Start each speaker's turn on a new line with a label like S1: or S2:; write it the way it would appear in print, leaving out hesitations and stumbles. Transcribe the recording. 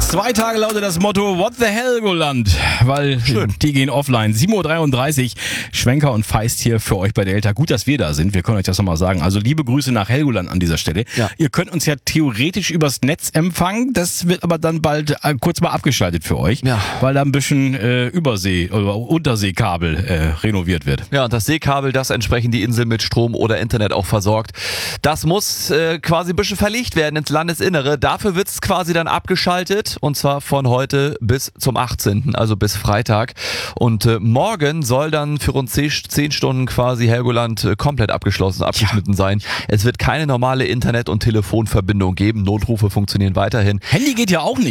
S1: 2 Tage lautet das Motto What the Helgoland, weil die gehen offline. 7.33 Uhr, Schwenker und Feist hier für euch bei Delta. Gut, dass wir da sind, wir können euch das nochmal sagen. Also liebe Grüße nach Helgoland an dieser Stelle. Ja. Ihr könnt uns ja theoretisch übers Netz empfangen, das wird aber dann bald kurz mal abgeschaltet für euch, weil da ein bisschen Übersee- oder Unterseekabel renoviert wird.
S2: Ja, und das Seekabel, das entsprechend die Insel mit Strom oder Internet auch versorgt, das muss quasi ein bisschen verlegt werden ins Landesinnere. Dafür wird es quasi dann abgeschaltet und zwar von heute bis zum 18., also bis Freitag. Und morgen soll dann für rund 10 Stunden quasi Helgoland komplett abgeschnitten sein. Es wird keine normale Internet- und Telefonverbindung geben. Notrufe funktionieren weiterhin.
S1: Handy geht ja auch nicht.